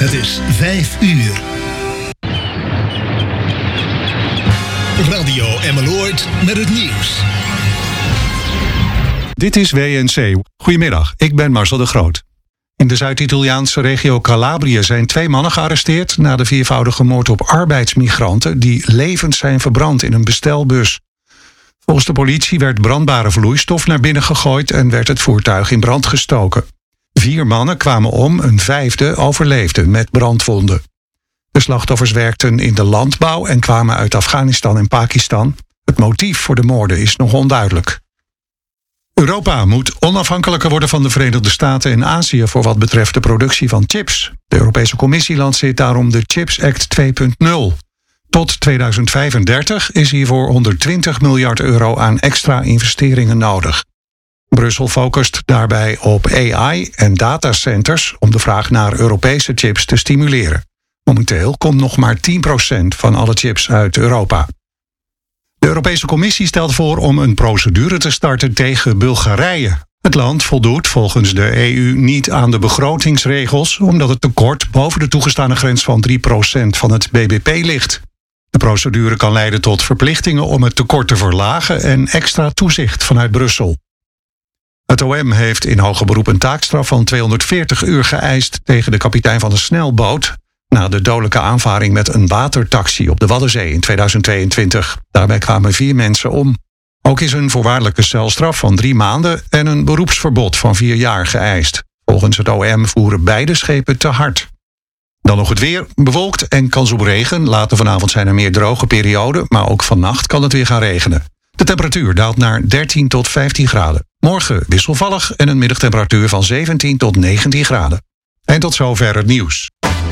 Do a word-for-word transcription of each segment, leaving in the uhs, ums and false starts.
Het is vijf uur. Radio Emmeloord met het nieuws. Dit is W N C. Goedemiddag, ik ben Marcel de Groot. In de Zuid-Italiaanse regio Calabrië zijn twee mannen gearresteerd na de viervoudige moord op arbeidsmigranten die levend zijn verbrand in een bestelbus. Volgens de politie werd brandbare vloeistof naar binnen gegooid en werd het voertuig in brand gestoken. Vier mannen kwamen om, een vijfde overleefde met brandwonden. De slachtoffers werkten in de landbouw en kwamen uit Afghanistan en Pakistan. Het motief voor de moorden is nog onduidelijk. Europa moet onafhankelijker worden van de Verenigde Staten en Azië voor wat betreft de productie van chips. De Europese Commissie lanceert daarom de Chips Act twee punt nul. Tot tweeduizend vijfendertig is hiervoor honderdtwintig miljard euro aan extra investeringen nodig. Brussel focust daarbij op A I en datacenters om de vraag naar Europese chips te stimuleren. Momenteel komt nog maar tien procent van alle chips uit Europa. De Europese Commissie stelt voor om een procedure te starten tegen Bulgarije. Het land voldoet volgens de E U niet aan de begrotingsregels, omdat het tekort boven de toegestane grens van drie procent van het B B P ligt. De procedure kan leiden tot verplichtingen om het tekort te verlagen en extra toezicht vanuit Brussel. Het O M heeft in hoger beroep een taakstraf van tweehonderdveertig uur geëist tegen de kapitein van de snelboot na de dodelijke aanvaring met een watertaxi op de Waddenzee in tweeduizend tweeëntwintig. Daarbij kwamen vier mensen om. Ook is een voorwaardelijke celstraf van drie maanden en een beroepsverbod van vier jaar geëist. Volgens het O M voeren beide schepen te hard. Dan nog het weer, bewolkt en kans op regen. Later vanavond zijn er meer droge perioden, maar ook vannacht kan het weer gaan regenen. De temperatuur daalt naar dertien tot vijftien graden. Morgen wisselvallig en een middagtemperatuur van zeventien tot negentien graden. En tot zover het nieuws.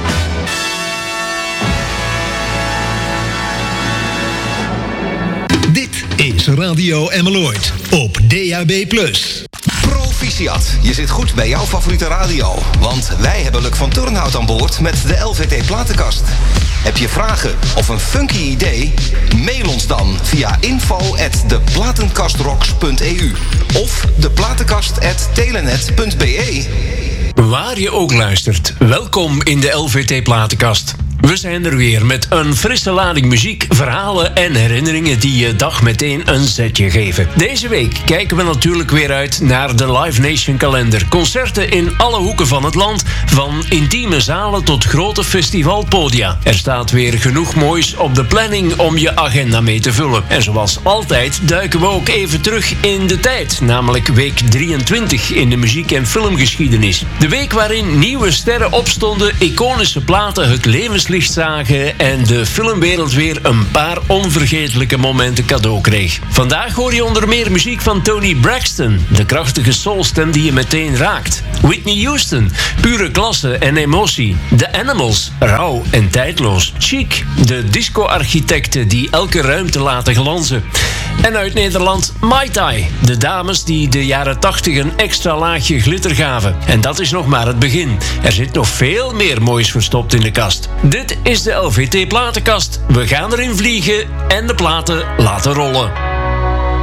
Dit is Radio Emmeloord op D A B plus. Proficiat, je zit goed bij jouw favoriete radio. Want wij hebben Luc van Turnhout aan boord met de L V T Platenkast. Heb je vragen of een funky idee? Mail ons dan via info at deplatenkastrox punt e u of deplatenkast at telenet punt b e. Waar je ook luistert, welkom in de L V T Platenkast. We zijn er weer met een frisse lading muziek, verhalen en herinneringen die je dag meteen een zetje geven. Deze week kijken we natuurlijk weer uit naar de Live Nation kalender. Concerten in alle hoeken van het land, van intieme zalen tot grote festivalpodia. Er staat weer genoeg moois op de planning om je agenda mee te vullen. En zoals altijd duiken we ook even terug in de tijd, namelijk week drieëntwintig in de muziek- en filmgeschiedenis. De week waarin nieuwe sterren opstonden, iconische platen het levenslicht zagen en de filmwereld weer een paar onvergetelijke momenten cadeau kreeg. Vandaag hoor je onder meer muziek van Toni Braxton, de krachtige soulstem die je meteen raakt. Whitney Houston, pure klasse en emotie. The Animals, rauw en tijdloos. Chic, de disco-architecten die elke ruimte laten glanzen. En uit Nederland Mai Tai, de dames die de jaren tachtig een extra laagje glitter gaven. En dat is nog maar het begin. Er zit nog veel meer moois verstopt in de kast. Dit is de L V T Platenkast. We gaan erin vliegen en de platen laten rollen.